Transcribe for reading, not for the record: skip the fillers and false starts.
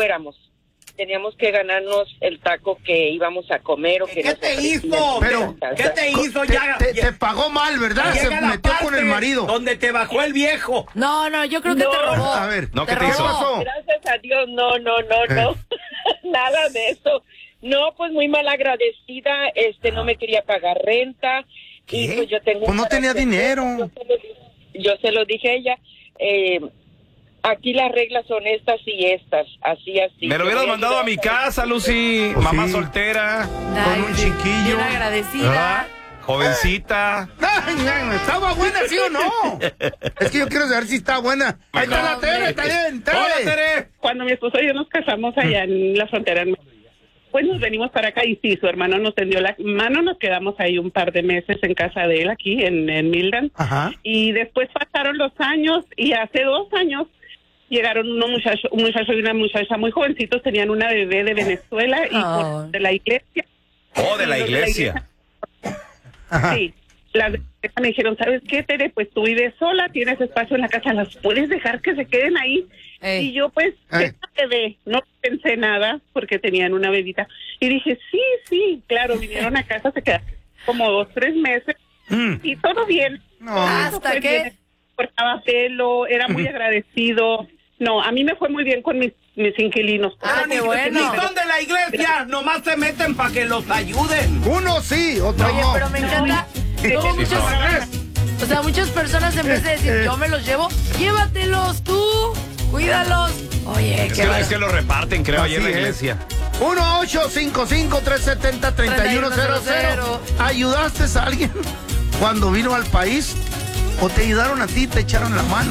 fuéramos. Teníamos que ganarnos el taco que íbamos a comer o que ¿Qué te hizo? Pero, ¿qué te hizo? Te pagó mal, ¿verdad? Se metió con el marido. Donde te bajó el viejo. No, yo creo que te robó. A ver, No, ¿qué te hizo? pasó? Gracias a Dios, no. Nada de eso. No, pues muy mal agradecida, no me quería pagar renta. ¿Qué? Y pues yo tengo Pues no tenía dinero. Yo se lo dije a ella, aquí las reglas son estas y estas, así. Me lo hubieras mandado a mi casa, Lucy. Pues Mamá sí. soltera, Ay, un sí, chiquillo. bien agradecida. jovencita. Ay, ¿estaba buena, sí o no? Es que yo quiero saber si está buena. Ahí está la Tere, está bien, Tere. Hola, Tere. Cuando mi esposo y yo nos casamos allá en la frontera, pues nos venimos para acá y sí, su hermano nos tendió la mano, nos quedamos ahí un par de meses en casa de él aquí en Mildan. Ajá. Y después pasaron los años y hace 2 años llegaron un muchacho y una muchacha muy jovencitos, tenían una bebé de Venezuela y de la iglesia. Oh, de la iglesia. Ajá. Sí. Las me dijeron, ¿sabes qué, Tere? Pues tú vives sola, tienes espacio en la casa, ¿las puedes dejar que se queden ahí? Y yo, pues, bebé, no pensé nada porque tenían una bebita. Y dije, sí, claro, vinieron a casa, se quedaron como 2, 3 meses y todo bien. No. ¿Hasta qué? Cortaba pelo, era muy agradecido. No, a mí me fue muy bien con mis inquilinos. Qué bueno. Ni son de la iglesia, nomás se meten para que los ayuden. Uno sí, otro Oye, no. pero me encanta. Como o sea, muchas personas en vez de decir yo me los llevo, llévatelos tú, cuídalos. Oye, Es que lo reparten, creo, ahí en la Así es. iglesia. 1-855-370-3100. ¿Ayudaste a alguien cuando vino al país? ¿O te ayudaron a ti, te echaron la mano?